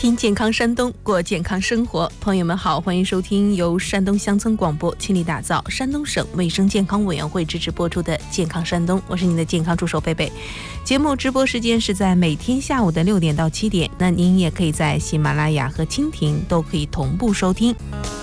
听健康山东，过健康生活。朋友们好，欢迎收听由山东乡村广播倾力打造、山东省卫生健康委员会支持播出的健康山东，我是您的健康助手贝贝。节目直播时间是在每天下午的6点到7点，那您也可以在喜马拉雅和蜻蜓都可以同步收听。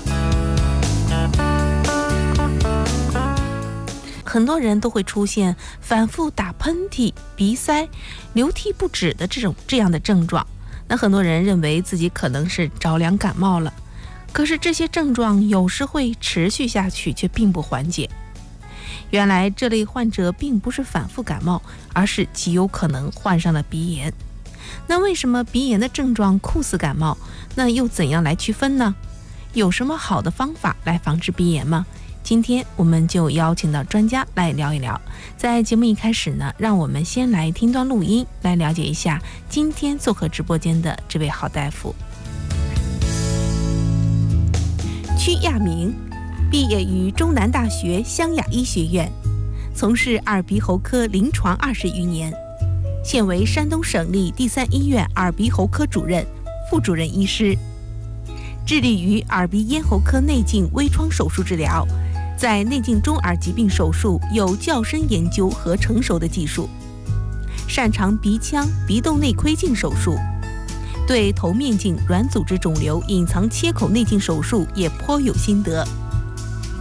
很多人都会出现反复打喷嚏、鼻塞、流涕不止的这样的症状。那很多人认为自己可能是着凉感冒了，可是这些症状有时会持续下去，却并不缓解。原来这类患者并不是反复感冒，而是极有可能患上了鼻炎。那为什么鼻炎的症状酷似感冒？那又怎样来区分呢？有什么好的方法来防治鼻炎吗？今天我们就邀请到专家来聊一聊。在节目一开始呢，让我们先来听段录音，来了解一下今天做客直播间的这位好大夫。曲亚明毕业于中南大学湘雅医学院，从事耳鼻喉科临床20余年，现为山东省立第3医院耳鼻喉科主任、副主任医师，致力于耳鼻咽喉科内镜微创手术治疗，在内镜中耳疾病手术有较深研究和成熟的技术，擅长鼻腔、鼻窦内窥镜手术，对头面镜软组织肿瘤隐藏切口内镜手术也颇有心得。